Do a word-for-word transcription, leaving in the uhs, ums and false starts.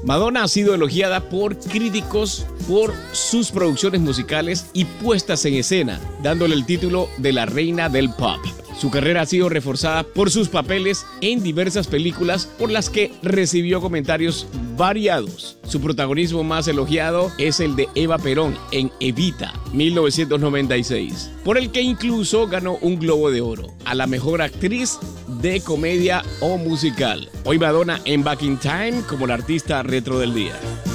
Madonna ha sido elogiada por críticos por sus producciones musicales y puestas en escena, dándole el título de la reina del pop. Su carrera ha sido reforzada por sus papeles en diversas películas por las que recibió comentarios variados. Su protagonismo más elogiado es el de Eva Perón en Evita, mil novecientos noventa y seis, por el que incluso ganó un Globo de Oro a la mejor actriz de comedia o musical. Hoy Madonna en Back in Time como la artista retro del día.